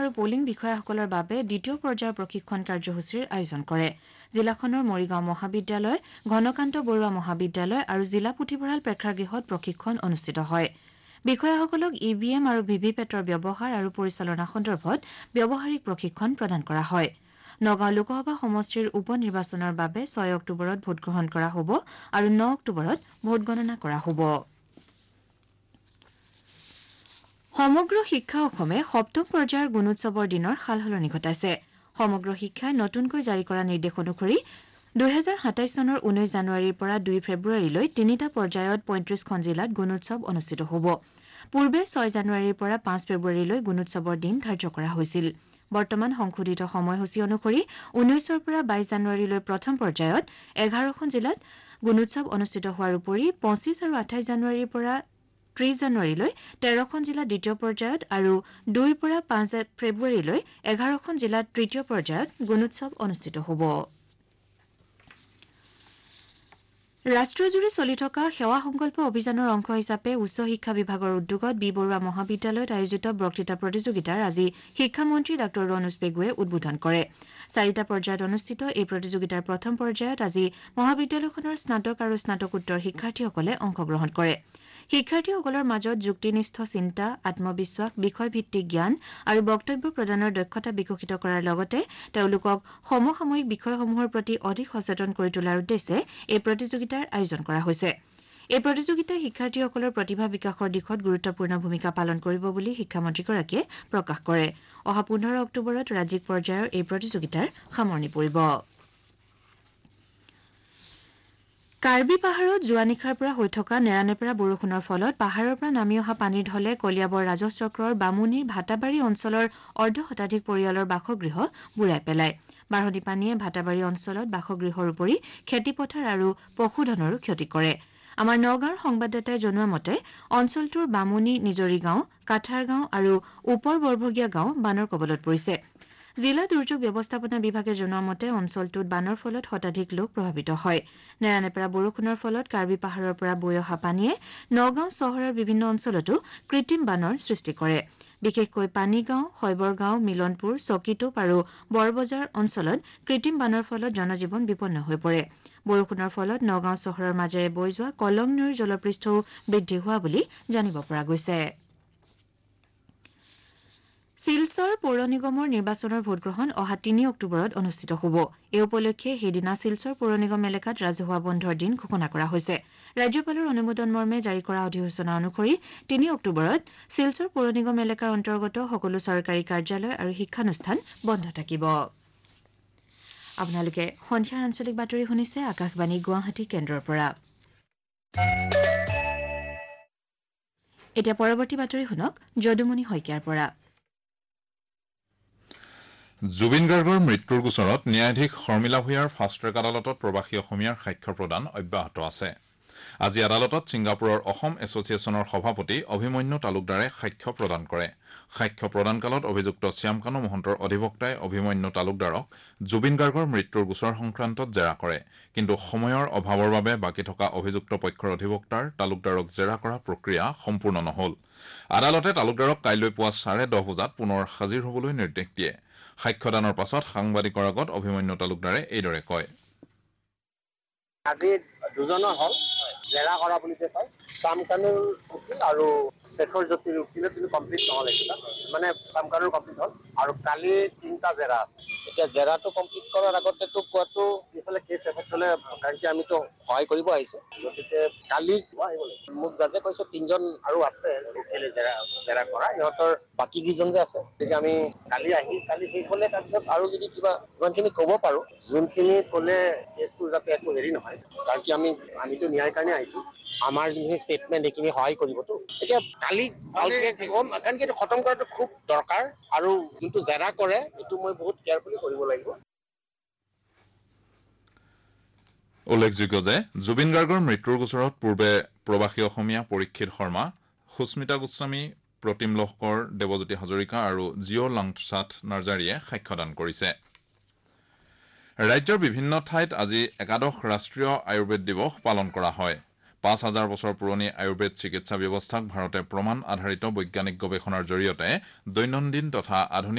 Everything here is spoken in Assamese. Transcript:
আৰু পোলিং বিষয়াসকলৰ বাবে দ্বিতীয় পৰ্যায়ৰ প্ৰশিক্ষণ কাৰ্যসূচীৰ আয়োজন কৰে জিলাখনৰ মৰিগাঁও মহাবিদ্যালয় ঘনকান্ত বৰুৱা মহাবিদ্যালয় আৰু জিলা পুথিভঁৰাল প্ৰেক্ষাগৃহত প্ৰশিক্ষণ অনুষ্ঠিত হয় বিষয়াসকলক ইভিএম আৰু ভিভিপেটৰ ব্যৱহাৰ আৰু পৰিচালনা সন্দৰ্ভত ব্যৱহাৰিক প্ৰশিক্ষণ প্ৰদান কৰা হয় নগাঁও লোকসভা সমষ্টিৰ উপ নিৰ্বাচনৰ বাবে 6 অক্টোবৰত ভোটগ্ৰহণ কৰা হ'ব আৰু 9 অক্টোবৰত ভোটগণনা কৰা হ'ব সমগ্ৰ শিক্ষা অসমে সপ্তম পৰ্যায়ৰ গুণোৎসৱৰ দিনৰ সালসলনি ঘটাইছে সমগ্ৰ শিক্ষাই নতুনকৈ জাৰি কৰা নিৰ্দেশ অনুসৰি 2027 চনৰ 19 জানুৱাৰীৰ পৰা 2 ফেব্ৰুৱাৰীলৈ তিনিটা পৰ্যায়ত 35খন জিলাত গুণোৎসৱ অনুষ্ঠিত হ'ব পূৰ্বে 6 জানুৱাৰীৰ পৰা 5 ফেব্ৰুৱাৰীলৈ গুণোৎসৱৰ দিন ধাৰ্য কৰা হৈছিল বৰ্তমান সংশোধিত সময়সূচী অনুসৰি 19ৰ পৰা 22 জানুৱাৰীলৈ প্ৰথম পৰ্যায়ত 11খন জিলাত গুণোৎসৱ অনুষ্ঠিত হোৱাৰ উপৰি 25 আৰু 28 জানুৱাৰীৰ পৰা 30 জানুৱাৰীলৈ 13খন জিলাত দ্বিতীয় পৰ্যায়ত আৰু 2ৰ পৰা 5 ফেব্ৰুৱাৰীলৈ 11খন জিলাত তৃতীয় পৰ্যায়ত গুণোৎসৱ অনুষ্ঠিত হ'ব ৰাষ্ট্ৰজুৰি চলি থকা সেৱা সংকল্প অভিযানৰ অংশ হিচাপে উচ্চ শিক্ষা বিভাগৰ উদ্যোগত বি বৰুৱা মহাবিদ্যালয়ত আয়োজিত বক্তৃতা প্ৰতিযোগিতাৰ আজি শিক্ষামন্ত্ৰী ডাঃ ৰণোজ পেগুৱে উদ্বোধন কৰে 4টা পৰ্যায়ত অনুষ্ঠিত এই প্ৰতিযোগিতাৰ প্ৰথম পৰ্যায়ত আজি মহাবিদ্যালয়খনৰ স্নাতক আৰু স্নাতকোত্তৰ শিক্ষাৰ্থীসকলে অংশগ্ৰহণ কৰে শিক্ষাৰ্থীসকলৰ মাজত যুক্তিনিষ্ঠ চিন্তা আত্মবিশ্বাস বিষয়ভিত্তিক জ্ঞান আৰু বক্তব্য প্ৰদানৰ দক্ষতা বিকশিত কৰাৰ লগতে তেওঁলোকক সমসাময়িক বিষয়সমূহৰ প্ৰতি অধিক সচেতন কৰি তোলাৰ উদ্দেশ্যে এই প্ৰতিযোগিতাৰ আয়োজন কৰা হৈছে এই প্ৰতিযোগিতাই শিক্ষাৰ্থীসকলৰ প্ৰতিভা বিকাশৰ দিশত গুৰুত্বপূৰ্ণ ভূমিকা পালন কৰিব বুলি শিক্ষামন্ত্ৰীগৰাকীয়ে প্ৰকাশ কৰে অহা 15 অক্টোবৰত ৰাজ্যিক পৰ্যায়ৰ এই প্ৰতিযোগিতাৰ সামৰণি পৰিব কাৰ্বি পাহাৰত যোৱা নিশাৰ পৰা হৈ থকা নেৰানেপেৰা বৰষুণৰ ফলত পাহাৰৰ পৰা নামি অহা পানীৰ ঢলে কলিয়াবৰ ৰাজহ চক্ৰৰ বামুণীৰ ভাটাবাৰী অঞ্চলৰ অৰ্ধশতাধিক পৰিয়ালৰ বাসগৃহ বুৰাই পেলায় বাঢ়নি পানীয়ে ভাটাবাৰী অঞ্চলত বাসগৃহৰ উপৰি খেতিপথাৰ আৰু পশুধনৰো ক্ষতি কৰে আমাৰ নগাঁৱৰ সংবাদদাতাই জনোৱা মতে অঞ্চলটোৰ বামুণী নিজৰি গাঁও কাঠাৰ গাঁও আৰু ওপৰ বৰভগীয়া গাঁও বানৰ কবলত পৰিছে জিলা দুৰ্যোগ ব্যৱস্থাপনা বিভাগে জনোৱা মতে অঞ্চলটোত বানৰ ফলত শতাধিক লোক প্ৰভাৱিত হয় নেৰানেপেৰা বৰষুণৰ ফলত কাৰ্বি পাহাৰৰ পৰা বৈ অহা পানীয়ে নগাঁও চহৰৰ বিভিন্ন অঞ্চলতো কৃত্ৰিম বানৰ সৃষ্টি কৰে বিশেষকৈ পানীগাঁও শৈবৰগাঁও মিলনপুৰ চকিটোপ আৰু বৰবজাৰ অঞ্চলত কৃত্ৰিম বানৰ ফলত জনজীৱন বিপন্ন হৈ পৰে বৰষুণৰ ফলত নগাঁও চহৰৰ মাজেৰে বৈ যোৱা কলং নৈৰ জলপৃষ্ঠও বৃদ্ধি হোৱা বুলি জানিব পৰা গৈছে শিলচৰ পৌৰ নিগমৰ নিৰ্বাচনৰ ভোটগ্ৰহণ অহা 3 অক্টোবৰত অনুষ্ঠিত হ'ব এই উপলক্ষে সেইদিনা শিলচৰ পৌৰ নিগম এলেকাত ৰাজহুৱা বন্ধৰ দিন ঘোষণা কৰা হৈছে ৰাজ্যপালৰ অনুমোদন মৰ্মে জাৰি কৰা অধিসূচনা অনুসৰি 3 অক্টোবৰত শিলচৰ পৌৰ নিগম এলেকাৰ অন্তৰ্গত সকলো চৰকাৰী কাৰ্যালয় আৰু শিক্ষানুষ্ঠান বন্ধ থাকিব আপোনালোকে সন্ধিয়াৰ আঞ্চলিক বাতৰি শুনিছে আকাশবাণী গুৱাহাটী কেন্দ্ৰৰ পৰা এতিয়া পৰৱৰ্তী বাতৰি শুনক যদুমণি শইকীয়াৰ পৰা জুবিন গাৰ্গৰ মৃত্যুৰ গোচৰত ন্যায়াধীশ শৰ্মিলা ভূঞাৰ ফাষ্ট ট্ৰেক আদালতত প্ৰৱাসী অসমীয়াৰ সাক্ষ্য প্ৰদান অব্যাহত আছে আজি আদালতত ছিংগাপুৰৰ অসম এছচিয়েশ্যনৰ সভাপতি অভিমন্যু তালুকদাৰে সাক্ষ্য প্ৰদান কৰে সাক্ষ্য প্ৰদানকালত অভিযুক্ত শ্যামকানু মহন্তৰ অধিবক্তাই অভিমন্যু তালুকদাৰক জুবিন গাৰ্গৰ মৃত্যুৰ গোচৰ সংক্ৰান্তত জেৰা কৰে কিন্তু সময়ৰ অভাৱৰ বাবে বাকী থকা অভিযুক্ত পক্ষৰ অধিবক্তাৰ তালুকদাৰক জেৰা কৰা প্ৰক্ৰিয়া সম্পূৰ্ণ নহল আদালতে তালুকদাৰক কাইলৈ পুৱা 10:30 বজাত পুনৰ হাজিৰ হ'বলৈ নিৰ্দেশ দিয়ে সাক্ষ্যদানৰ পাছত সাংবাদিকৰ আগত অভিমন্যু তালুকদাৰে এইদৰে কয় আজি দুজনৰ হল জেৰা কৰা বুলি যে কয় শ্যামকানুৰ উকিল আৰু শেখৰ জ্যোতিৰ উকিলে কিন্তু কমপ্লিট নহল এইকেইটা মানে শ্যামকানুৰ কমপ্লিট হল আৰু কালি 3টা জেৰা আছে এতিয়া জেৰাটো কমপ্লিট কৰাৰ আগতেতো কোৱাটো ইফালে কেছ এফেক্ট হলে কাৰণ কি আমিতো সহায় কৰিব আহিছো গতিকে কালি মোক জাজে কৈছে 3জন আৰু আছে উকিলে জেৰা কৰা ইহঁতৰ বাকী কেইজন যে আছে গতিকে আমি কালি শেষ হলে তাৰপিছত আৰু যদি কিবা ইমানখিনি ক'ব পাৰো যোনখিনি ক'লে কেছটো যাতে একো হেৰি নহয় কাৰণ কি আমিতো ন্যায়ৰ কাৰণে আহিছো আমাৰ যিখিনি ষ্টেটমেণ্ট এইখিনি সহায় কৰিবতো এতিয়া কালি ভালকে কম কাৰণ কি এইটো খতম কৰাটো খুব দৰকাৰ আৰু যোনটো জেৰা কৰে এইটো মই বহুত কেয়াৰফুলি কৰিব লাগিব উল্লেখযোগ্য যে জুবিন গাৰ্গৰ মৃত্যুৰ গোচৰত পূৰ্বে প্ৰৱাসী অসমীয়া পৰীক্ষিত শৰ্মা সুস্মিতা গোস্বামী প্ৰতিম লহকৰ দেৱজ্যোতি হাজৰিকা আৰু জিঅ' লাংচাথ নাৰ্জাৰীয়ে সাক্ষ্যদান কৰিছে ৰাজ্যৰ বিভিন্ন ঠাইত আজি একাদশ ৰাষ্ট্ৰীয় আয়ুৰ্বেদ দিৱস পালন কৰা হয় ৫,০০০ বছৰ পুৰণি আয়ুৰ্বেদ চিকিৎসা ব্যৱস্থাক ভাৰতে প্ৰমাণ আধাৰিত বৈজ্ঞানিক গৱেষণাৰ জৰিয়তে দৈনন্দিন তথা আধুনিক